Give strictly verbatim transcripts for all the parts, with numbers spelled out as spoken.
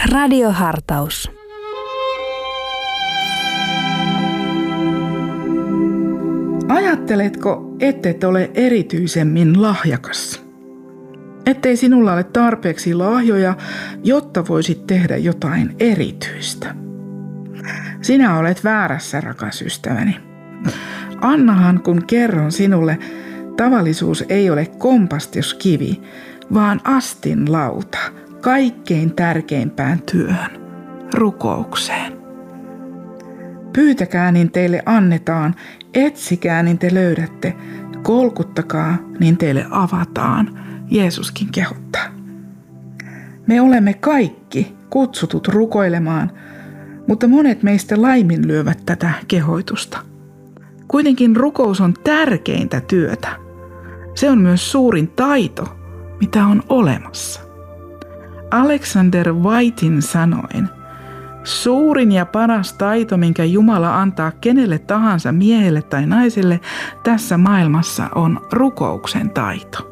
Radiohartaus. Ajatteletko, ettet ole erityisemmin lahjakas? Ettei sinulla ole tarpeeksi lahjoja, jotta voisit tehdä jotain erityistä? Sinä olet väärässä, rakas ystäväni. Annahan, kun kerron sinulle, tavallisuus ei ole kompastuskivi, vaan astin lauta kaikkein tärkeimpään työhön, rukoukseen. Pyytäkää, niin teille annetaan, etsikää, niin te löydätte, kolkuttakaa, niin teille avataan, Jeesuskin kehottaa. Me olemme kaikki kutsutut rukoilemaan, mutta monet meistä laiminlyövät tätä kehoitusta. Kuitenkin rukous on tärkeintä työtä. Se on myös suurin taito, mitä on olemassa. Alexander Whitein sanoin, suurin ja paras taito, minkä Jumala antaa kenelle tahansa miehelle tai naiselle tässä maailmassa, on rukouksen taito.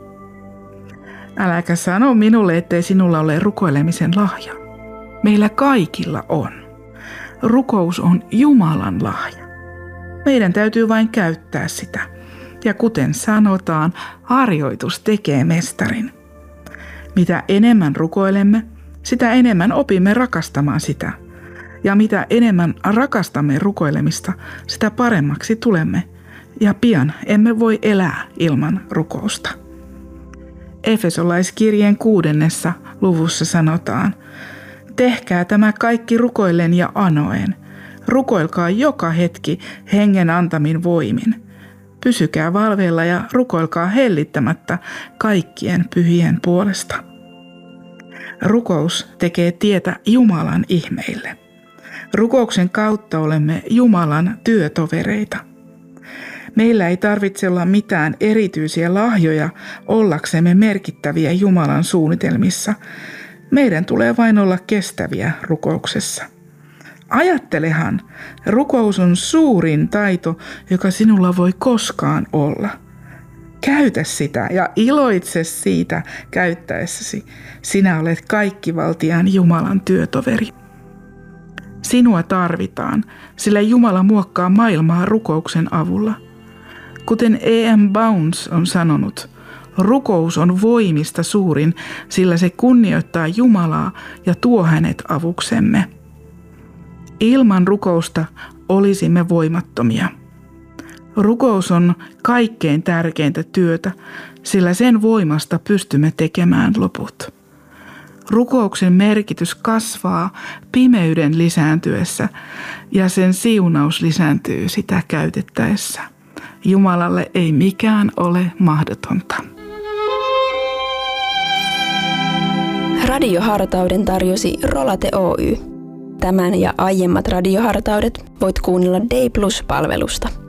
Äläkä sano minulle, ettei sinulla ole rukoilemisen lahja. Meillä kaikilla on. Rukous on Jumalan lahja. Meidän täytyy vain käyttää sitä. Ja kuten sanotaan, harjoitus tekee mestarin. Mitä enemmän rukoilemme, sitä enemmän opimme rakastamaan sitä. Ja mitä enemmän rakastamme rukoilemista, sitä paremmaksi tulemme. Ja pian emme voi elää ilman rukousta. Efesolaiskirjeen kuudennessa luvussa sanotaan, tehkää tämä kaikki rukoillen ja anoen. Rukoilkaa joka hetki hengen antamin voimin. Pysykää valveilla ja rukoilkaa hellittämättä kaikkien pyhien puolesta. Rukous tekee tietä Jumalan ihmeille. Rukouksen kautta olemme Jumalan työtovereita. Meillä ei tarvitse olla mitään erityisiä lahjoja ollaksemme merkittäviä Jumalan suunnitelmissa. Meidän tulee vain olla kestäviä rukouksessa. Ajattelehan, rukous on suurin taito, joka sinulla voi koskaan olla. Käytä sitä ja iloitse siitä käyttäessäsi. Sinä olet kaikkivaltiaan Jumalan työtoveri. Sinua tarvitaan, sillä Jumala muokkaa maailmaa rukouksen avulla. Kuten E M Bounds on sanonut, rukous on voimista suurin, sillä se kunnioittaa Jumalaa ja tuo hänet avuksemme. Ilman rukousta olisimme voimattomia. Rukous on kaikkein tärkeintä työtä, sillä sen voimasta pystymme tekemään loput. Rukouksen merkitys kasvaa pimeyden lisääntyessä ja sen siunaus lisääntyy sitä käytettäessä. Jumalalle ei mikään ole mahdotonta. Radiohartauden tarjosi Rolate Oy. Tämän ja aiemmat radiohartaudet voit kuunnella Day Plus-palvelusta.